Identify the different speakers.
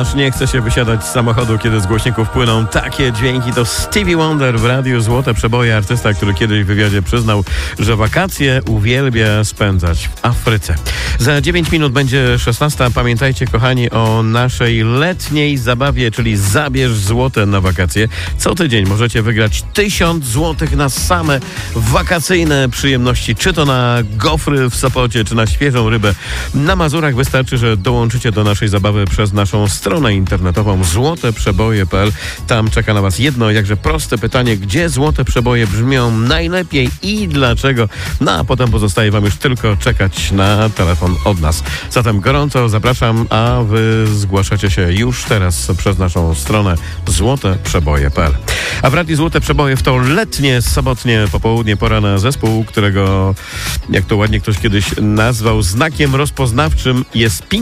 Speaker 1: aż nie chce się wysiadać z samochodu, kiedy z głośników płyną takie dźwięki. To Stevie Wonder w radiu Złote Przeboje, artysta, który kiedyś w wywiadzie przyznał, że wakacje uwielbia spędzać w Afryce. Za 9 minut będzie 16. Pamiętajcie, kochani, o naszej letniej zabawie, czyli Zabierz złote na wakacje. Co tydzień możecie wygrać 1000 złotych na same wakacyjne przyjemności, czy to na gofry w Sopocie, czy na świeżą rybę na Mazurach. Wystarczy, że dołączycie do naszej zabawy przez naszą stronę internetową złoteprzeboje.pl. Tam czeka na was jedno, jakże proste pytanie, gdzie złote przeboje brzmią najlepiej i dlaczego. No a potem pozostaje wam już tylko czekać na telefon od nas. Zatem gorąco zapraszam, a wy zgłaszacie się już teraz przez naszą stronę złoteprzeboje.pl. A w Radiu Złote Przeboje w to letnie, sobotnie popołudnie pora na zespół, którego, jak to ładnie ktoś kiedyś nazwał, znakiem rozpoznawczym jest